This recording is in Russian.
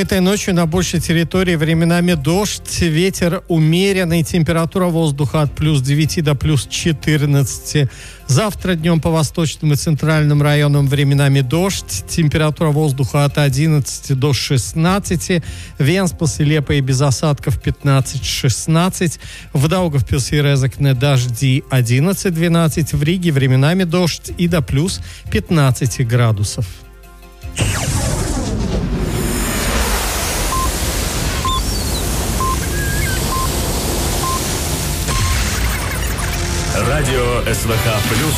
Этой ночью на большей территории временами дождь, ветер умеренный, температура воздуха от плюс 9 до плюс 14. Завтра днем по восточным и центральным районам временами дождь, температура воздуха от 11 до 16. Венспилсе, Лепо и без осадков 15-16. В Даугавпилсе и Резекне дожди 11-12. В Риге временами дождь и до плюс 15 градусов. Радио СВХ+.